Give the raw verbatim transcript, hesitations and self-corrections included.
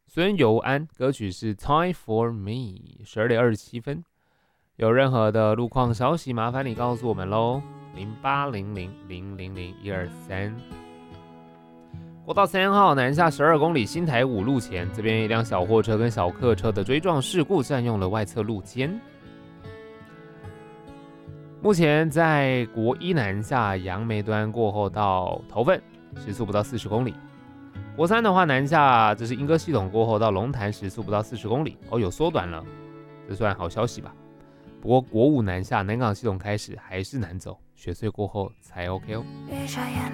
孙尤安，歌曲是 Time for Me， 十二点二十七分。有任何的路况消息，麻烦你告诉我们喽，零八零零零零零一二三。国道三号南下十二公里，新台五路前，这边一辆小货车跟小客车的追撞事故占用了外侧路肩。目前在国一南下杨梅端过后到头份，时速不到四十公里。国三的话南下，这是莺歌系统过后到龙潭，时速不到四十公里，哦，有缩短了，这算好消息吧。不过国五南下南港系统开始还是难走，雪隧过后才 OK 哦。